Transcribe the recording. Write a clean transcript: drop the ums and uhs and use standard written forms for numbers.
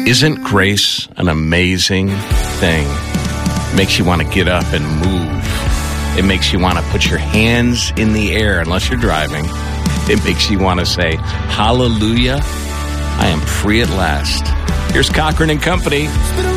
Isn't grace an amazing thing? It makes you want to get up and move. It makes you want to put your hands in the air, unless you're driving. It makes you want to say, hallelujah, I am free at last. Here's Cochran and Company.